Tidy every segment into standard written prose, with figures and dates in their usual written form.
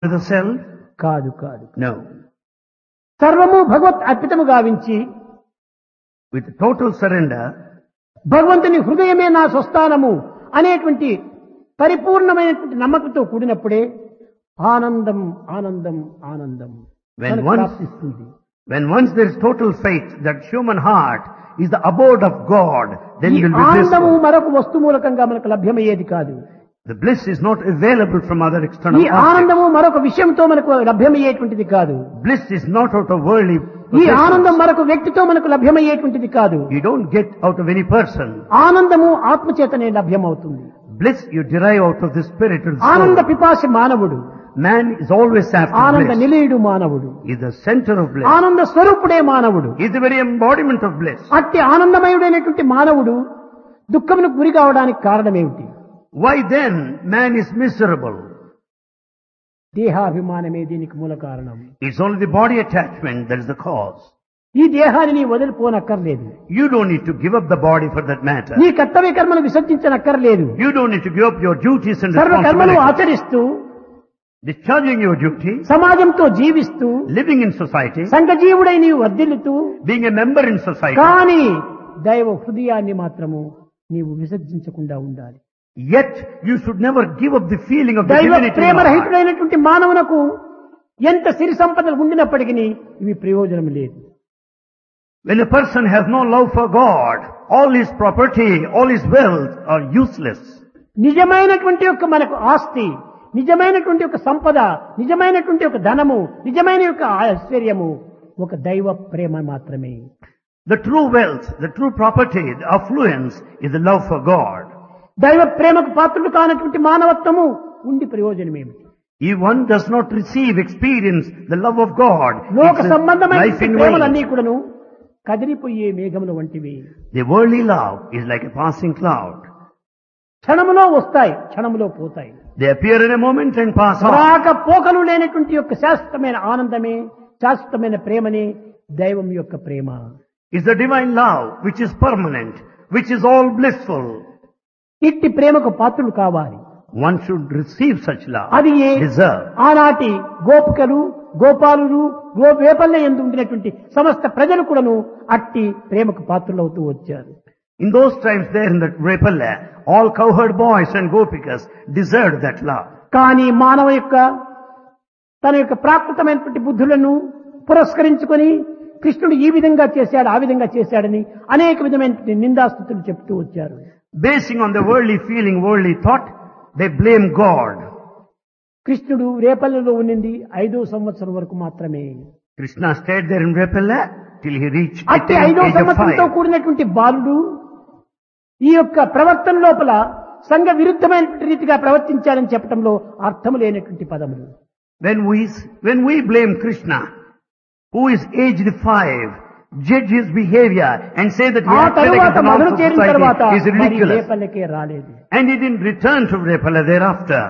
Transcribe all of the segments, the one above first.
to the self? కాదు కాదు. No. సర్వము భగవత్ అర్పితము గావించి With total surrender, భగవంతుని హృదయమే నా స్వస్థానము అనేటువంటి పరిపూర్ణమైనటువంటి నమ్మకంతో కూడినప్పుడే ఆనందం ఆనందం ఆనందం When మనకు once- ప్రాప్తిస్తుంది. when once there is total faith that human heart is the abode of God, then ఈ you will be ఆనందము blissful. మరొక వస్తు మూలకంగా మనకు లభ్యమయ్యేది కాదు. The bliss is not available from other external ఈ objects. ఆనందము మరొక విషయంతో మనకు లభ్యమయ్యేటువంటిది కాదు. Bliss is not out of worldly ఈ ఆనందం possessions. మరొక వ్యక్తితో మనకు లభ్యమయ్యేటువంటిది కాదు. You don't get out of any person. ఆనందము ఆత్మచేతనే లభ్యమవుతుంది. Bliss you derive out of the spirit and ఆనంద soul. పిపాసి మానవుడు, Man is always after ఆనంద bliss. నిలయుడు మానవుడు, Is the center of bliss. ఆనంద స్వరూపుడే మానవుడు. Is the very embodiment of bliss. అట్టి ఆనందమయుడైనటువంటి మానవుడు దుఃఖమునకు గురి కావడానికి కారణమేమిటి? Why then man is miserable? దేహాభిమానమే దీనికి మూల కారణం. It's only the body attachment that is the cause. ఈ దేహాన్ని నీ వదిలిపోనక్కర్లేదు. You don't need to give up the body for that matter. నీ కర్తవ్య కర్మలు విసర్జించనక్కర్లేదు. You don't need to give up your duties and సర్వ కర్మలు responsibilities. ఆచరిస్తూ Discharging your duty, సమాజంతో జీవిస్తూ living in society, సంఘజీవుడై నీవు వర్ధిల్లుతూ being a member in society. కానీ దైవ హృదయాన్ని మాత్రము నీవు విసర్జించకుండా ఉండాలి. Yet you should never give up the feeling of the దైవ divinity in Prema your heart. రహితుడైనటువంటి మానవునకు ఎంత సిరి సంపదలు ఉండినప్పటికీ ఇవి ప్రయోజనం లేదు. When a person has no love for God, all his property, all his wealth are useless. నిజమైనటువంటి యొక్క మనకు ఆస్తి, నిజమైనటువంటి యొక్క సంపద, నిజమైనటువంటి యొక్క ధనము, నిజమైన యొక్క ఐశ్వర్యము ఒక దైవ ప్రేమ మాత్రమే. The true wealth, the true property, the affluence is the love for God. దైవ ప్రేమకు పాత్రుడు కానటువంటి మానవత్వము ఉండి ప్రయోజనం ఏమిటి? If one does not receive, experience the love of God, లోక it's a life సంబంధమైన in ప్రేమలన్నీ vain. కూడాను కదిలిపోయే మేఘముల వంటివి. The worldly love is like a passing cloud. క్షణములో వస్తాయి, క్షణములో పోతాయి. They appear in a moment and pass on. రాక పోకలు లేనటువంటి యొక్క శాశ్వతమైన ఆనందమే, శాశ్వతమైన ప్రేమనే దైవం యొక్క ప్రేమ. It's the divine love which is permanent, which is all blissful. ఇట్టి ప్రేమకు పాత్రులు కావాలి. One should receive such love, అది ఏ deserve. ఆనాటి గోపికలు, గోపాలులు, వేపల్ల యందు ఉండినటువంటి సమస్త ప్రజలు కూడాను అట్టి ప్రేమకు పాత్రులవుతూ వచ్చారు. In those times there in that Repalla, all cowherd boys and gopikas deserved that love. కానీ మానవ యొక్క తన యొక్క ప్రాకృతమైనటువంటి బుద్ధులను పురస్కరించుకొని కృష్ణుడు ఈ విధంగా చేశాడు, ఆ విధంగా చేశాడని అనేక విధమైనటువంటి నిందాస్తుతులు చెప్తూ వచ్చారు. Basing on the worldly feeling, worldly thought, they blame God. కృష్ణుడు రేపల్లిలో ఉన్నింది 5వ సంవత్సరం వరకు మాత్రమే. Krishna stayed there in Repalla till he reached అట్టి the 5వ age of సంవత్సరంతో 5. కూడినటువంటి బాలుడు ఈ యొక్క ప్రవర్తన లోపల సంఘ విరుద్ధమైనటువంటి రీతిగా ప్రవర్తించాలని చెప్పడంలో అర్థం లేనటువంటి పదములు. When we blame Krishna, who is aged 5, judge his behavior and say that he ఆ acted తరువాత against the మొదలు norms of చేరిన తరువాత society is మరి ridiculous. రేపల్లకే రాలేదు. And he didn't return to Repalla thereafter.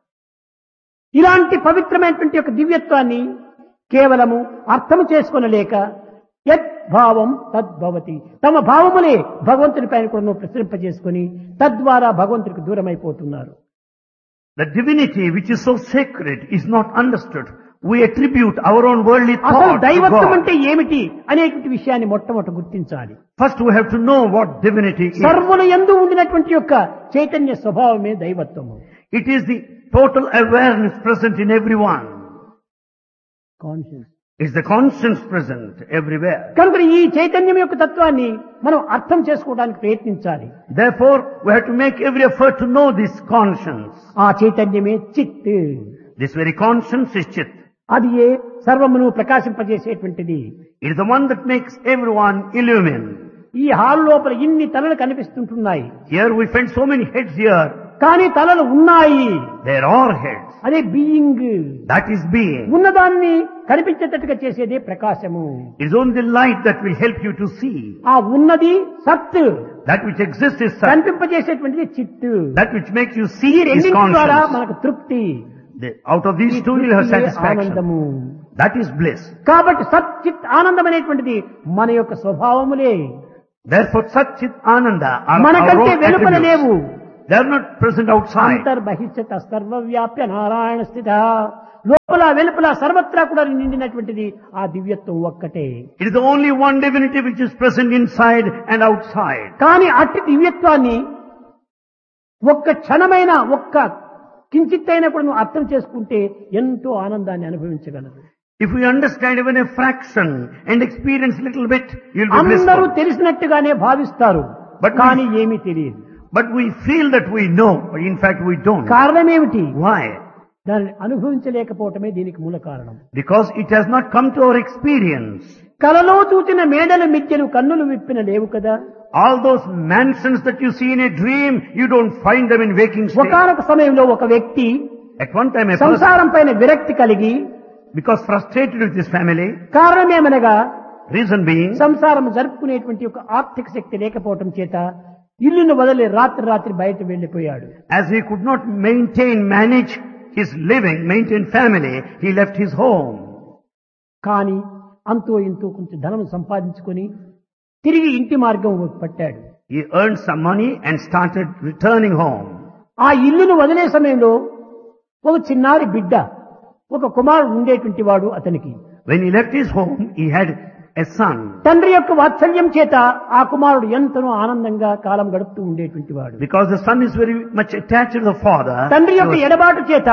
ఇలాంటి పవిత్రమైనటువంటి యొక్క దివ్యత్వాన్ని కేవలము అర్థం చేసుకొనలేక యద్భావం తద్భవతి, తమ భావములే భగవంతుని పైన కూడా ప్రసరింపజేసుకొని తద్వారా భగవంతుడికి దూరమైపోతున్నారు. The divinity which is so sacred is not understood. We attribute our own worldly అసలు thought to దైవత్వం God. అంటే ఏమిటి అనేటువంటి విషయాన్ని మొట్టమొదట గుర్తించాలి. First we have to know what divinity is. సర్వుల యందు ఉండినటువంటి యొక్క చైతన్య స్వభావమే దైవత్వము. It is the total awareness present in everyone. Conscious. It's the conscience present everywhere. కనుక ఈ చైతన్యం యొక్క తత్వాన్ని మనం అర్థం చేసుకోవడానికి ప్రయత్నించాలి. Therefore, we have to make every effort to know this conscience. ఆ చైతన్యమే చిత్. This very conscience is Chit. అది ఏ సర్వమును ప్రకాశింపజేసేటువంటిది. It is the one that makes everyone illumine. ఈ హాల్ లోపల ఇన్ని తలలు కనిపిస్తుంటున్నాయి, Here we find so many heads here. కానీ తలలు ఉన్నాయి. There are heads. అదే బీయింగ్. That is being. ఉన్నదాన్ని కనిపించేటట్టుగా చేసేదే ప్రకాశము. It is only the light that will help you to see. ఆ ఉన్నది సత్, That which exists is Sat. కనిపింపజేసేటువంటిది చిత్తు. That which makes you ఈ see is రెండింటి ద్వారా conscience. మనకు తృప్తి. Out of these two you'll have satisfaction. ఆనందము. That is bliss. కాబట్టి సత్ చిత్ ఆనందం అనేటువంటిది మన యొక్క స్వభావములే. Therefore, Sat Chit Ananda are our మనకంటే own వెలుపల attributes. లేవు. They are not present outside. అంతర్బహిష్యత సర్వవ్యాప్య Narayana స్థిత. లోపల వెలుపల సర్వత్రా కూడా నిండినటువంటిది ఆ దివ్యత్వం ఒక్కటే. It is the only one divinity which is present inside and outside. కానీ అట్టి దివ్యత్వాన్ని ఒక్క క్షణమైన ఒక్క కించిత్తైనా కూడా నువ్వు అర్థం చేసుకుంటే ఎంతో ఆనందాన్ని అనుభవించగలరు. If we understand even a fraction and experience a little bit, you'll be అందరూ blissful. తెలిసినట్టుగానే భావిస్తారు, కానీ ఏమీ తెలియదు. But we feel that we know, but in fact we don't. కారణం ఏమిటి? Why? దాన్ని అనుభవించలేకపోవటమే దీనికి మూల కారణం. Because it has not come to our experience. కలలో చూచిన మేడల మిథ్యలు కన్నులు విప్పిన లేవు కదా. All those mansions that you see in a dream, you don't find them in waking state. ఒకానొక సమయంలో ఒక వ్యక్తి At one time a person, సంసారం పైన విరక్తి కలిగి, because frustrated with his family, కారణమేమనగా reason being, సంసారం జరుపుకునేటువంటి ఒక ఆర్థిక శక్తి లేకపోవటం చేత ఇల్లును వదిలి రాత్రి బయట వెళ్లిపోయాడు. as he could not manage his living, maintain family, he left his home. కానీ అంతో ఇంతో కొంచెం ధనం సంపాదించుకొని తిరిగి ఇంటి మార్గం పట్టాడు. He earned some money and started returning home. ఆ ఇల్లును వదిలే సమయంలో ఒక చిన్నారి బిడ్డ, ఒక కుమారుడు ఉండేటువంటి వాడు అతనికి. When he left his home, he had a son. తండ్రి యొక్క వాత్సల్యం చేత ఆ కుమారుడు ఎంతనో ఆనందంగా కాలం గడుపుతూ ఉండేటువంటి వాడు. Because the son is very much attached to the father. తండ్రి he యొక్క was- ఎడబాటు చేత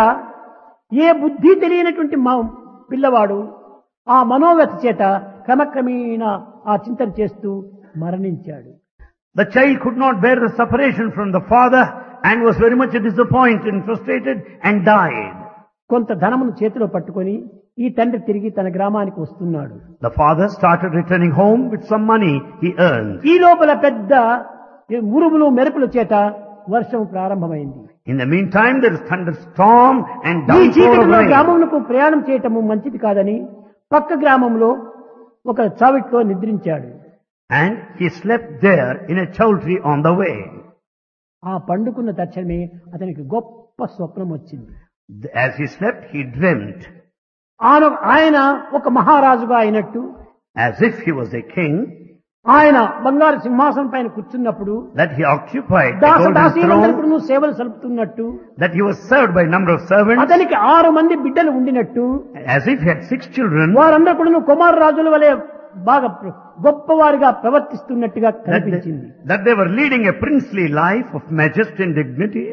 ఏ బుద్ధి తెలియనటువంటి పిల్లవాడు ఆ మనోవ్యత చేత క్రమక్రమేణా ఆ చింతన చేస్తూ మరణించాడు. The child could not bear the separation from the father and was very much disappointed and frustrated and died. కొంత ధనమును చేతిలో పట్టుకొని ఈ తండ్రి తిరిగి తన గ్రామానికి వస్తున్నాడు. The father started returning home with some money he earned. ఈ లోపల పెద్ద ఉరుములు మెరుపుల చేత వర్షం ప్రారంభమైంది. In the meantime, there is thunderstorm and ఈ downpour of చీకటిలో rain. గ్రామమునకు ప్రయాణం చేయటము మంచిది కాదని పక్క గ్రామంలో ఒక చావిట్లో నిద్రించాడు. And he slept there in a chowdhury on the way. ఆ పండుకున్న తక్షణమే అతనికి గొప్ప స్వప్నం వచ్చింది. As he slept, he dreamt ఆయన ఒక మహారాజుగా అయినట్టు, as if he was a king, ఆయన బంగారు సింహాసనం పైన కూర్చున్నప్పుడు that he occupied a golden దాసదాసీలందరికీ throne, సేవలు సలుపుతున్నట్టు, that he was served by a number of servants, అతనికి 6 మంది బిడ్డలు ఉండినట్టు, as if he had 6 children, వారందరూ కూడా కుమార రాజుల వలె బాగా గొప్పవారిగా ప్రవర్తిస్తున్నట్టుగా కనిపించింది. that they were leading a princely life of majesty and dignity.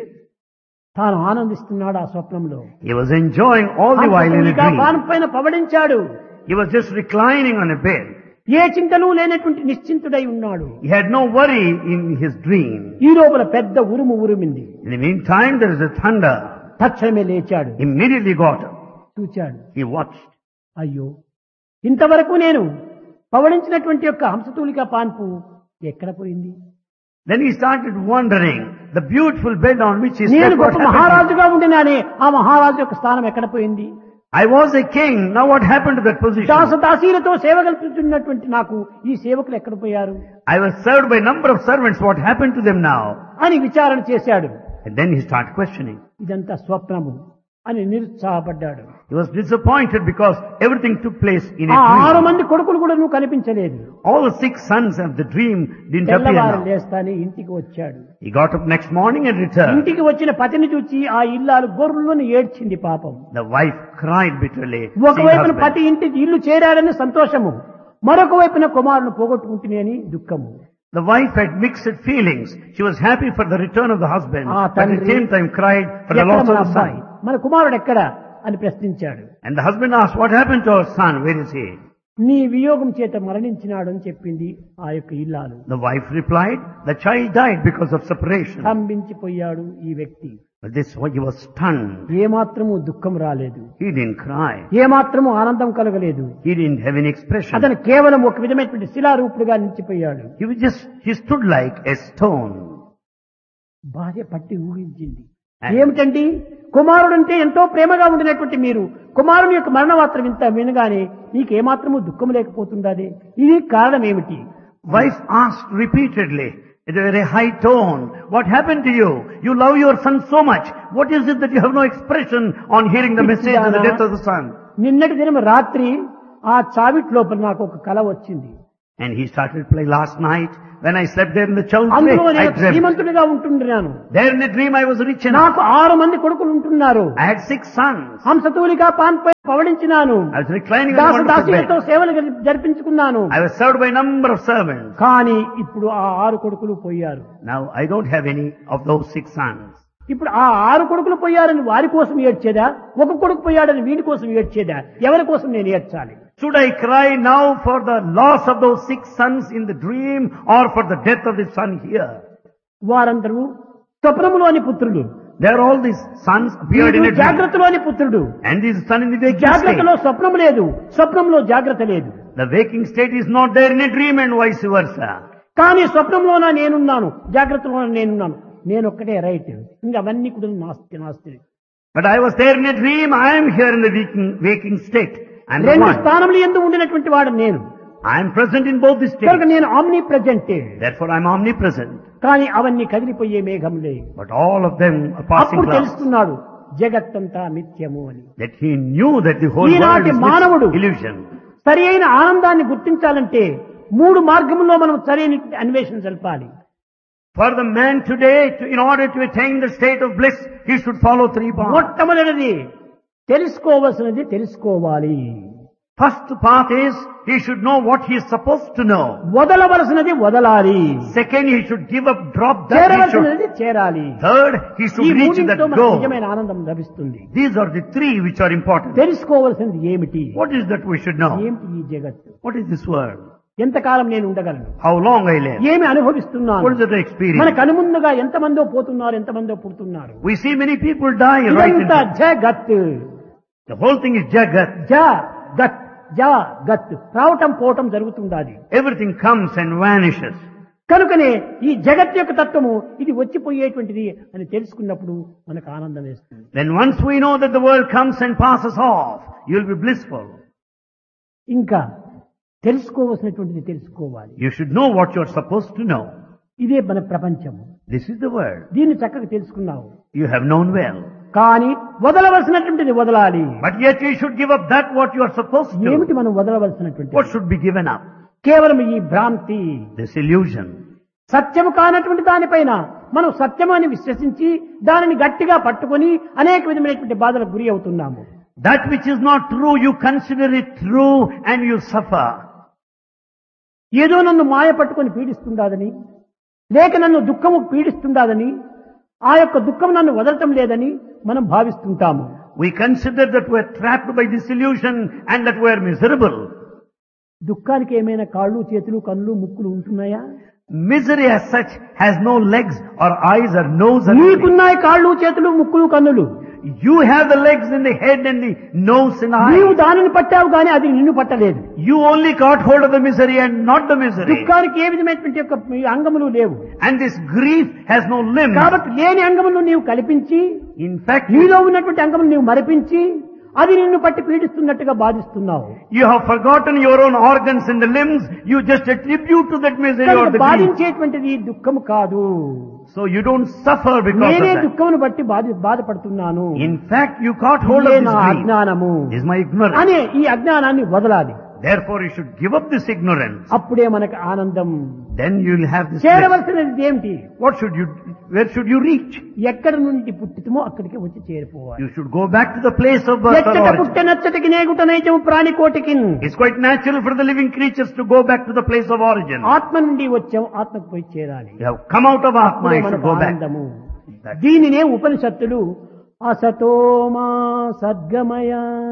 తాను ఆనందిస్తున్నాడు ఆ స్వప్నంలో. He was enjoying all the while in a dream. పాను పైన పవడించాడు. He was just reclining on a bed. ఏ చింతలు లేనటువంటి నిశ్చింతుడై ఉన్నాడు. He had no worry in his dream. ఈ లోపల పెద్ద ఉరుమింది. In the meantime, there is a thunder. తక్షణమే లేచాడు. Immediately got up. చూచాడు. He watched. అయ్యో, ఇంతవరకు నేను పవడించినటువంటి యొక్క హంసతూలిక పాన్పు ఎక్కడ పోయింది? Then he started wondering, the beautiful bed on which he నేను slept, what గొప్ప happened? మహారాజుగా ఉండినానే ఆ మహారాజు యొక్క స్థానం ఎక్కడ పోయింది? I was a king, now what happened to that position? దాసదాసీలతో సేవ కల్పిస్తున్నటువంటి నాకు ఈ సేవకులు ఎక్కడ పోయారు I was served by a number of servants, what happened to them now? అని విచారణ చేశాడు. And then he started questioning. ఇదంతా స్వప్నము అని నిరుత్సాహపడ్డాడు. He was disappointed because everything took place in a ఆ 6 dream. మంది కొడుకులు కూడా నువ్వు కనిపించలేదు. All the 6 sons of the dream didn't appear తెల్లవారు now. లేస్తానే ఇంటికి వచ్చాడు. He got up next morning and returned. ఇంటికి వచ్చిన పతిని చూచి ఆ ఇల్లాలు గొర్రెలను ఏడ్చింది పాపం. The wife cried bitterly. seeing ఒకవైపున husband. పతి ఇంటికి ఇల్లు చేరాడని సంతోషము, మరొక వైపున కుమారుని పోగొట్టుకుంటుని అని దుఃఖము. The wife had mixed feelings. She was happy for the return of the husband, Ah, but at the తండ్రి, same time cried for the ఎక్కడ loss మన of the అబ్బాయి, son. మన కుమారుడు ఎక్కడ అని ప్రశ్నించాడు. And the husband asked, what happened to our son? Where is he? నీ వియోగం చేత మరణించినాడు అని చెప్పింది ఆ యొక్క ఇల్లాలు. The wife replied, the child died because of separation. స్తంభించిపోయాడు ఈ వ్యక్తి. But this, he was stunned. ఏమాత్రము దుఃఖం రాలేదు, He didn't cry. ఏమాత్రము ఆనందం కలగలేదు. He didn't have any expression. అతను కేవలం ఒక విధమైనటువంటి శిలారూపుడుగా నిలిచిపోయాడు. He stood like a stone. భార్య పట్టి ఊహించింది. ఏమిటండి, కుమారుడంటే ఎంతో ప్రేమగా ఉండినటువంటి మీరు కుమారుని యొక్క మరణ వార్త ఇంత వినగానే నీకేమాత్రము దుఃఖం లేకపోతుండాలి, ఇది కారణం ఏమిటి? Wife asked repeatedly, in a very high tone, what happened to you? You love your son so much. What is it that you have no expression on hearing the message of the death of the son? నిన్నటి దినం రాత్రి ఆ చావిట్ లోపల నాకు ఒక కల వచ్చింది. And he started to play last night. When I slept there in the chowdhury, అందులో I నేను dreamt. శ్రీమంతుడిగా ఉంటున్నాను. There in a dream I was rich enough. నాకు 6 మంది కొడుకులు ఉంటున్నారు. I had 6 sons. హంసతూలిగా పాన్పై పవడించినాను. I was reclining on a wonderful దాసదాసీలతో bed. సేవలు జరిపించుకున్నాను. I was served by a number of servants. కానీ ఇప్పుడు ఆ 6 కొడుకులు పోయారు. Now I don't have any of those 6 sons. ఇప్పుడు ఆ 6 కొడుకులు పోయారని వారి కోసం ఏడ్చేదా, ఒక కొడుకు పోయాడని వీడి కోసం ఏడ్చేదా, ఎవరి కోసం నేను ఏడ్చాలి? Should I cry now for the loss of those 6 sons in the dream or for the death of the son here? వారందరూ స్వప్నములోని పుత్రుడు. There all these sons appeared in a dream. జాగ్రత్తలోని పుత్రుడు. And this son in the waking state. జాగ్రత్తలో స్వప్నం లేదు, స్వప్నంలో జాగ్రత్త లేదు. The waking state is not there in a dream and vice versa. కానీ స్వప్నంలోన నేనున్నాను, జాగ్రత్తలోన నేనున్నాను. నేను ఒక్కటే రైట్, ఇంకా అవన్నీ కూడా నాస్తి. But I was there in a dream, I am here in the waking state. I'm the రెండు one. స్థానములు ఎందు ఉండినటువంటి వాడు నేను. I am present in both the కనుక states. నేను omni present. Therefore I am omnipresent. కానీ అవన్నీ కదిలిపోయే మేఘంలే. But all of them are passing అప్పుడు clouds. తెలుసుకున్నాడు జగత్తంతా మిథ్యము అని. That he knew that the whole world ఈనాటి is మానవుడు illusion. సరి అయిన ఆనందాన్ని గుర్తించాలంటే 3 మార్గముల్లో మనం సరైన అన్వేషణ జరపాలి. For the man today, in order to attain the state of bliss, he should follow 3 paths. మొట్టమొదటిది తెలుసుకోవలసినది తెలుసుకోవాలి. First path is, he should know what he is supposed to know. వదలవలసినది వదలాలి. Second, he should give up, drop that he should. చేరవలసినది చేరాలి. Third, he ఈ should reach that మూడింటితో మనకు goal. నిజమైన ఆనందం లభిస్తుంది. These are the 3 which are important. తెలుసుకోవలసినది ఏమిటి? What is that we should know? ఏమిటి ఈ జగత్తు? What is this world? ఎంతకాలం నేను ఉండగలను? How long I live? ఏమి అనుభవిస్తున్నాను? What is the experience? మన కనుముందుగా ఎంతమందో పోతున్నారు, ఎంతమందో పుడుతున్నారు. We see many people die right in ఇదంతా front. జగత్. The whole thing is jagat. జగత్ జగత్ రావటం పోవటం జరుగుతుండాలి. Everything comes and vanishes. కనుకనే ఈ జగత్ యొక్క తత్వము ఇది వచ్చిపోయేటువంటిది అని తెలుసుకున్నప్పుడు మనకు ఆనందం వేస్తుంది. Then once we know that the world comes and passes off, you will be blissful. ఇంకా తెలుసుకోవలసినటువంటిది తెలుసుకోవాలి. You should know what you are supposed to know. ఇదే మన ప్రపంచము. This is the world. దీన్ని చక్కగా తెలుసుకున్నావు. You have known well. కానీ వదలవలసినటువంటిది వదలాలి. But yet you should give up that what you are supposed ఏమిటి to. మనం వదలవలసినటువంటి? What should be given up? కేవలం ఈ భ్రాంతి. This illusion. సత్యము కానటువంటి దానిపైన మనం సత్యము అని విశ్వసించి దానిని గట్టిగా పట్టుకొని అనేక విధమైనటువంటి బాధలకు గురి అవుతున్నాము. That which is not true, you consider it true and you suffer. ఏదో నన్ను మాయ పట్టుకొని పీడిస్తుందాదని, లేక నన్ను దుఃఖము పీడిస్తుందాదని, ఆ యొక్క దుఃఖం నన్ను వదలటం లేదని మనం భావిస్తుంటాము. We consider that we are trapped by this illusion and that we are miserable. దుఃఖానికి ఏమైనా కాళ్ళు, చేతులు, కన్నులు, ముక్కులు ఉంటున్నాయా? Misery as such has no legs or eyes or nose or anything. నీకున్నాయి కాళ్ళు, చేతులు, ముక్కులు, కన్నులు. You have the legs and the head and the nose and నీవు eyes. దానిని పట్టావు కానీ అది నిన్ను పట్టలేదు. You only caught hold of the misery and not the misery. దుఃఖానికి ఏ విధమైనటువంటి యొక్క అంగములు లేవు. And this grief has no limbs. కాబట్టి లేని అంగములను నీవు కల్పించి, In fact, నీలో ఉన్నటువంటి అంగములు నీవు మరిపించి అది నిన్ను పట్టి పీడిస్తున్నట్టుగా బాధిస్తున్నావు. you have forgotten your own organs and the limbs. You just attribute to that misery or కనుక the grief. బాధించేటువంటిది దుఃఖము కాదు. So you don't suffer because నేనే of that. దుఃఖమును బట్టి బాధపడుతున్నాను. In fact, you caught hold ఇదే of నా this grief. అజ్ఞానము This is my ignorance. అనే ఈ అజ్ఞానాన్ని వదలాలి. Therefore, you should give up this ignorance. అప్పుడే మనకు ఆనందం. Then you will have this bliss. చేరవలసినది ఏమిటి? Where should you reach? ఎక్కడ నుండి పుట్టితమో అక్కడికి వచ్చి చేరిపోవాలి. You should go back to the place of birth or ఎచ్చట origin. పుట్ట నచ్చటికి నేగుట నైజము ప్రాణికోటికి. It's quite natural for the living creatures to go back to the place of origin. ఆత్మ నుండి వచ్చాం, ఆత్మకు పోయి చేరాలి. You have come out of Atma, అప్పుడే you should మనకు go back. ఆనందము. That- దీనినే ఉపనిషత్తులు అసతోమా సద్గమయ,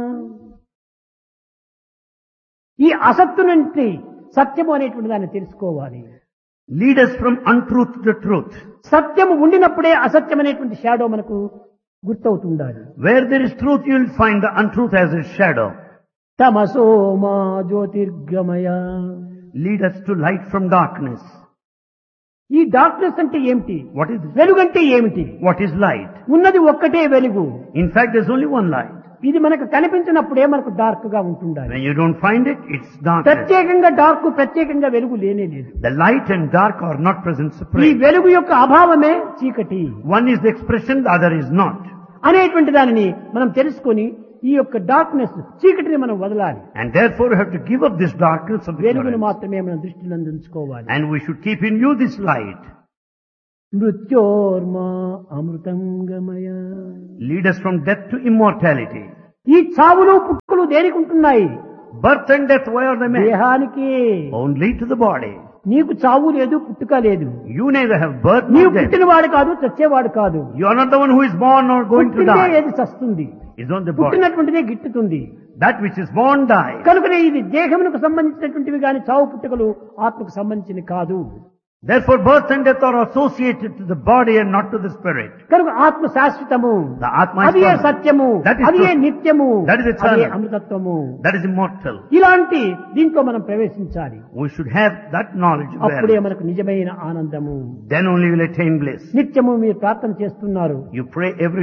ఈ అసత్తు నుండి సత్యము అనేటువంటి దాన్ని తెలుసుకోవాలి. Lead us from untruth to truth. సత్యము ఉండినప్పుడే అసత్యం అనేటువంటి షాడో మనకు గుర్తవుతుండాలి. Where there is truth, you will find the untruth as its shadow. తమసోమా జ్యోతిర్గమయ, Lead us to light from darkness. ఈ డార్క్నెస్ అంటే ఏమిటి? What is this? వెలుగంటే ఏమిటి? What is light? ఉన్నది ఒక్కటే వెలుగు. In fact, there's only one light. ఇది మనకు కనిపించినప్పుడే మనకు డార్క్ గా ఉంటుండాలి. When you don't find it, it's darkness. ప్రత్యేకంగా డార్క్, ప్రత్యేకంగా వెలుగు లేనే లేదు. The light and dark are not present ఈ separate. వెలుగు యొక్క అభావమే చీకటి One is the expression, the other is not. అనేటువంటి దానిని మనం తెలుసుకొని ఈ యొక్క డార్క్నెస్ చీకటిని మనం వదలాలి. And therefore you have to give up this darkness of వెలుగును ignorance. మాత్రమే మనం దృష్టిలో ఉంచుకోవాలి. And we should keep in view this light. మృత్యోర్మా అమృతంగమయ. Lead us from death to immortality. ఈ చావులు పుట్టుకలు దేనికి ఉంటున్నాయి? Birth and death, why are they made? దేహానికి. Only to the body. నీకు చావు లేదు, పుట్టుక లేదు. You neither have birth నీవు nor death. పుట్టినవాడు కాదు, చచ్చేవాడు కాదు. You are not the one who is born or going to పుట్టిందే die. ఏది చస్తుంది, It's not the body. పుట్టినటువంటిదే గిట్టుతుంది. That which is born dies. కనుకనే ఇది దేహమునకు సంబంధించినటువంటివి గాని చావు పుట్టుకలు ఆత్మకు సంబంధించినవి కాదు. Therefore birth and death are associated to the body and not to the spirit. కనుక ఆత్మ శాశ్వతము, The Atma is అదే permanent. సత్యము, That is అదే truth. నిత్యము, That is eternal. అదే అమృతత్వము. That is immortal. ఇలాంటి దీంట్లో మనం ప్రవేశించాలి. We should have that knowledge of అప్పుడే where. మనకు నిజమైన ఆనందము. Then only will attain bliss. నిత్యము మీరు ప్రార్థన చేస్తున్నారు. You pray every